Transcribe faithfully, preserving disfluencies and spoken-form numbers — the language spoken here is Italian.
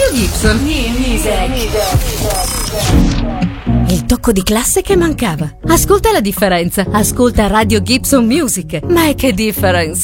Radio Gibson. Il tocco di classe che mancava. Ascolta la differenza. Ascolta Radio Gibson Music. Ma è che difference?